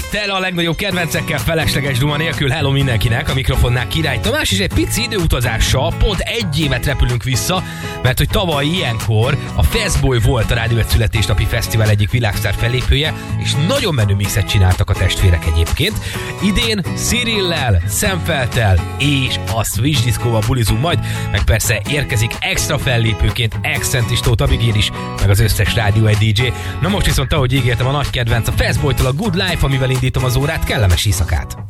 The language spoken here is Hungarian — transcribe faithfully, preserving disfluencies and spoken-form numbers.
tele a legnagyobb kedvencekkel, felesleges duma nélkül. Hello mindenkinek, a mikrofonnál Király Tamás, és egy pici időutazással pont egy évet repülünk vissza, mert hogy tavaly ilyenkor a Fastboy volt a Rádió egy születésnapi fesztivál egyik világsztár fellépője, és nagyon menő mixet csináltak a testvérek egyébként. Idén Cyrillel, Sam Felttel és a Switch Disco-val bulizunk majd, meg persze érkezik extra fellépőként Accent és Tóth Abigail is, meg az összes Rádió egy dé dzsé. Na most viszont, ahogy ígértem, a nagy kedvenc a Fastboytól a Good Life, amivel indítom az órát, kellemes éjszakát!